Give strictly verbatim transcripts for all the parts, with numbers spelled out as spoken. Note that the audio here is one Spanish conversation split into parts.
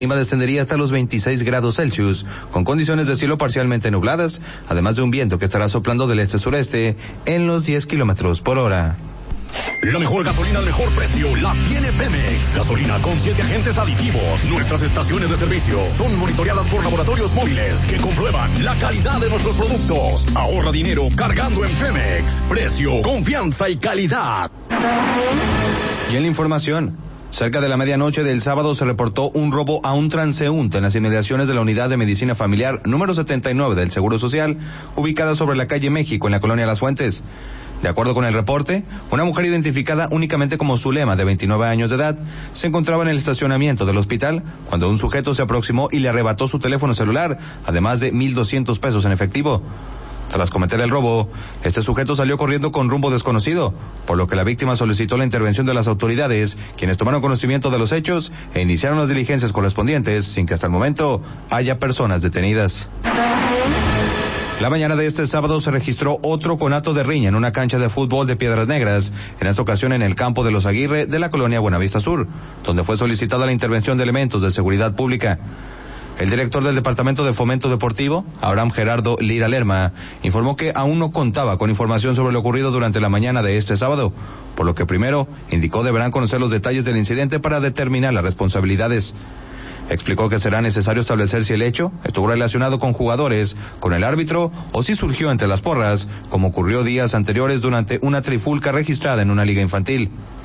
La descendería hasta los veintiséis grados Celsius, con condiciones de cielo parcialmente nubladas, además de un viento que estará soplando del este-sureste en los diez kilómetros por hora. La mejor gasolina al mejor precio la tiene Pemex. Gasolina con siete agentes aditivos. Nuestras estaciones de servicio son monitoreadas por laboratorios móviles que comprueban la calidad de nuestros productos. Ahorra dinero cargando en Pemex. Precio, confianza y calidad. Y en la información, cerca de la medianoche del sábado se reportó un robo a un transeúnte en las inmediaciones de la unidad de medicina familiar número setenta y nueve del Seguro Social, ubicada sobre la calle México en la colonia Las Fuentes. De acuerdo con el reporte, una mujer identificada únicamente como Zulema, de veintinueve años de edad, se encontraba en el estacionamiento del hospital cuando un sujeto se aproximó y le arrebató su teléfono celular, además de mil doscientos pesos en efectivo. Tras cometer el robo, este sujeto salió corriendo con rumbo desconocido, por lo que la víctima solicitó la intervención de las autoridades, quienes tomaron conocimiento de los hechos e iniciaron las diligencias correspondientes, sin que hasta el momento haya personas detenidas. La mañana de este sábado se registró otro conato de riña en una cancha de fútbol de Piedras Negras, en esta ocasión en el campo de los Aguirre de la colonia Buenavista Sur, donde fue solicitada la intervención de elementos de seguridad pública. El director del Departamento de Fomento Deportivo, Abraham Gerardo Lira Lerma, informó que aún no contaba con información sobre lo ocurrido durante la mañana de este sábado, por lo que primero indicó deberán conocer los detalles del incidente para determinar las responsabilidades. Explicó que será necesario establecer si el hecho estuvo relacionado con jugadores, con el árbitro o si surgió entre las porras, como ocurrió días anteriores durante una trifulca registrada en una liga infantil.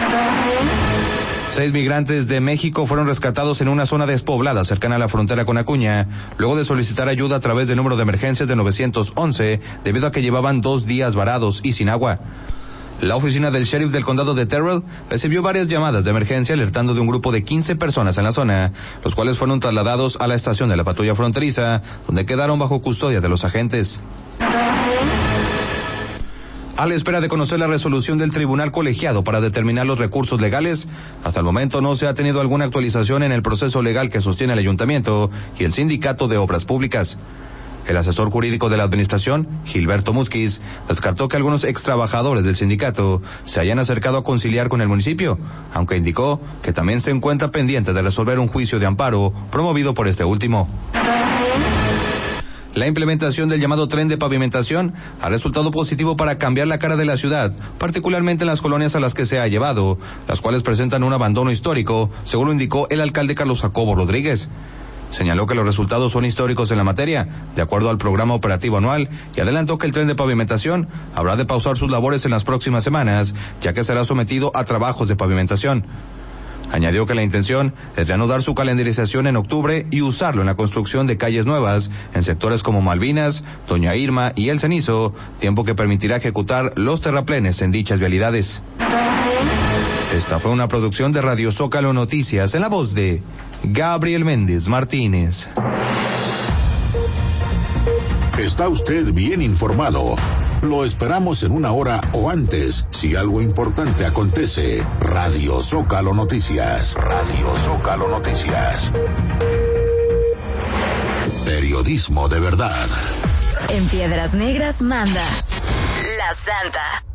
Seis migrantes de México fueron rescatados en una zona despoblada cercana a la frontera con Acuña, luego de solicitar ayuda a través del número de emergencias de nueve once, debido a que llevaban dos días varados y sin agua. La oficina del sheriff del condado de Terrell recibió varias llamadas de emergencia alertando de un grupo de quince personas en la zona, los cuales fueron trasladados a la estación de la patrulla fronteriza, donde quedaron bajo custodia de los agentes. A la espera de conocer la resolución del tribunal colegiado para determinar los recursos legales, hasta el momento no se ha tenido alguna actualización en el proceso legal que sostiene el ayuntamiento y el sindicato de obras públicas. El asesor jurídico de la administración, Gilberto Musquiz, descartó que algunos extrabajadores del sindicato se hayan acercado a conciliar con el municipio, aunque indicó que también se encuentra pendiente de resolver un juicio de amparo promovido por este último. La implementación del llamado tren de pavimentación ha resultado positivo para cambiar la cara de la ciudad, particularmente en las colonias a las que se ha llevado, las cuales presentan un abandono histórico, según lo indicó el alcalde Carlos Jacobo Rodríguez. Señaló que los resultados son históricos en la materia, de acuerdo al programa operativo anual, y adelantó que el tren de pavimentación habrá de pausar sus labores en las próximas semanas, ya que será sometido a trabajos de pavimentación. Añadió que la intención es reanudar su calendarización en octubre y usarlo en la construcción de calles nuevas en sectores como Malvinas, Doña Irma y El Cenizo, tiempo que permitirá ejecutar los terraplenes en dichas vialidades. Esta fue una producción de Radio Zócalo Noticias en la voz de Gabriel Méndez Martínez. Está usted bien informado. Lo esperamos en una hora o antes, si algo importante acontece. Radio Zócalo Noticias. Radio Zócalo Noticias. Periodismo de verdad. En Piedras Negras manda La Santa.